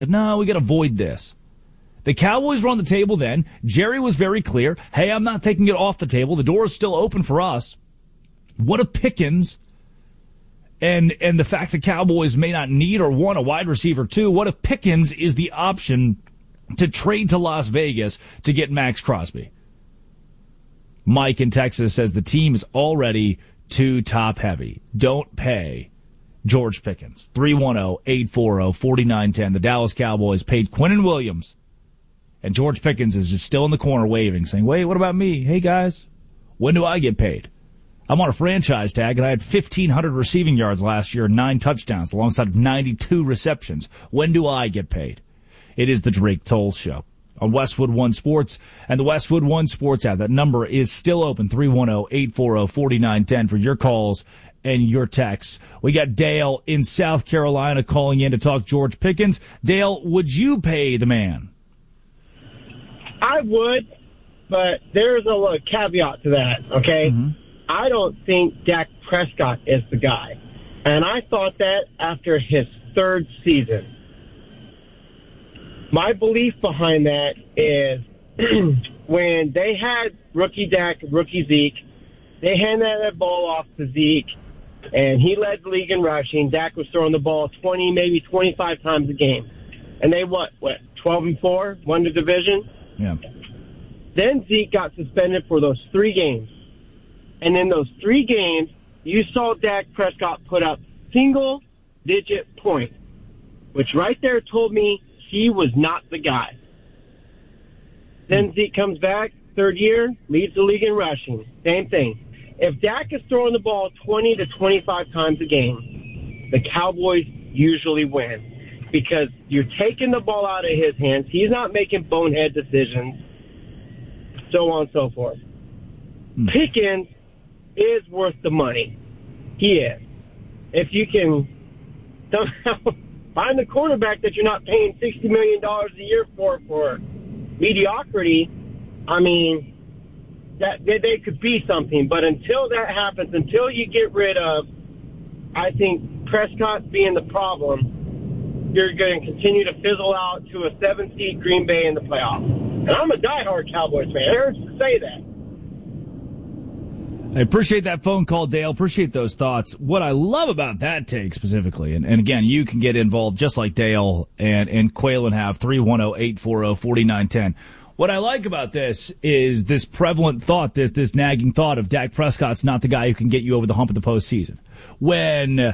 No, we got to avoid this. The Cowboys were on the table then. Jerry was very clear. Hey, I'm not taking it off the table. The door is still open for us. What if Pickens and the fact the Cowboys may not need or want a wide receiver too, what if Pickens is the option to trade to Las Vegas to get Max Crosby? Mike in Texas says the team is already too top heavy. Don't pay George Pickens. 310-840-4910. The Dallas Cowboys paid Quinnen Williams. And George Pickens is just still in the corner waving, saying, wait, what about me? Hey, guys, when do I get paid? I'm on a franchise tag, and I had 1,500 receiving yards last year and 9 touchdowns alongside 92 receptions. When do I get paid? It is the Drake Toll Show on Westwood One Sports and the Westwood One Sports app. That number is still open, 310-840-4910 for your calls and your texts. We got Dale in South Carolina calling in to talk George Pickens. Dale, would you pay the man? I would, but there's a caveat to that, okay? Mm-hmm. I don't think Dak Prescott is the guy. And I thought that after his 3rd season. My belief behind that is when they had rookie Dak, rookie Zeke, they handed that ball off to Zeke, and he led the league in rushing. Dak was throwing the ball 20, maybe 25 times a game. And they, 12-4, won the division? Yeah. Then Zeke got suspended for those 3 games. And in those 3 games, you saw Dak Prescott put up single-digit points, which right there told me he was not the guy. Then Zeke comes back, 3rd year, leads the league in rushing. Same thing. If Dak is throwing the ball 20 to 25 times a game, the Cowboys usually win because you're taking the ball out of his hands. He's not making bonehead decisions, so on and so forth. Pickens is worth the money. He is. If you can somehow find the quarterback that you're not paying $60 million a year for mediocrity, I mean, that they could be something. But until that happens, until you get rid of, I think, Prescott being the problem, you're going to continue to fizzle out to a 7-seed Green Bay in the playoffs. And I'm a diehard Cowboys fan. I heard you say that. I appreciate that phone call, Dale. Appreciate those thoughts. What I love about that take specifically, and again, you can get involved just like Dale and Quaylen have, 310-840-4910. What I like about this is this prevalent thought, this nagging thought of Dak Prescott's not the guy who can get you over the hump of the postseason. When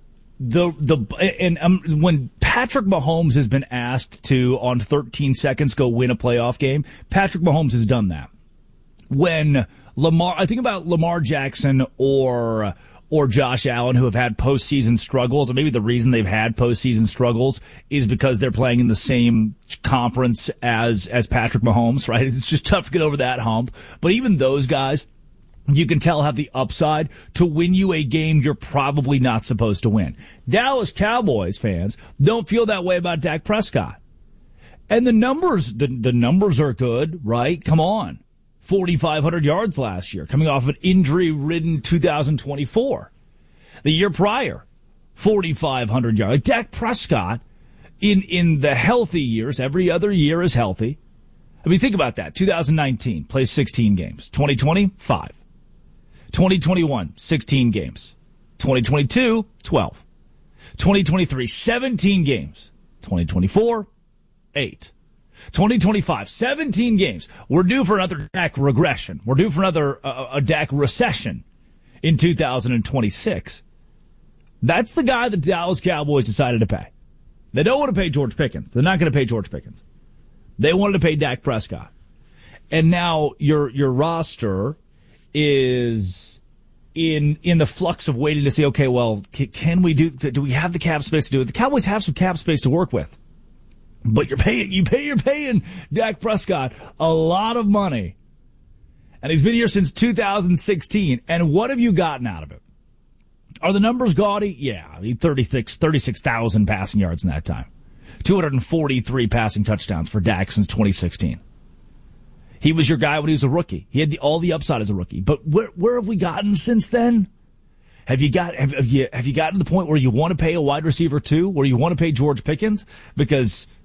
when Patrick Mahomes has been asked to, on 13 seconds, go win a playoff game, Patrick Mahomes has done that. When I think about Lamar Jackson or Josh Allen, who have had postseason struggles, and maybe the reason they've had postseason struggles is because they're playing in the same conference as Patrick Mahomes, right? It's just tough to get over that hump. But even those guys, you can tell, have the upside to win you a game you're probably not supposed to win. Dallas Cowboys fans don't feel that way about Dak Prescott. And the numbers are good, right? Come on. 4,500 yards last year, coming off an injury-ridden 2024. The year prior, 4,500 yards. Like Dak Prescott, in the healthy years, every other year is healthy. I mean, think about that. 2019, plays 16 games. 2020, 5. 2021, 16 games. 2022, 12. 2023, 17 games. 2024, 8. 2025, 17 games. We're due for another Dak regression. We're due for another a Dak recession in 2026. That's the guy the Dallas Cowboys decided to pay. They don't want to pay George Pickens. They're not going to pay George Pickens. They wanted to pay Dak Prescott. And now your roster is in the flux of waiting to see, okay, well, can we do we have the cap space to do it? The Cowboys have some cap space to work with. But you're paying Dak Prescott a lot of money. And he's been here since 2016. And what have you gotten out of it? Are the numbers gaudy? Yeah. I mean, 36,000 passing yards in that time. 243 passing touchdowns for Dak since 2016. He was your guy when he was a rookie. He had all the upside as a rookie. But where have we gotten since then? have you gotten to the point where you want to pay a wide receiver 2, where you want to pay George Pickens? Because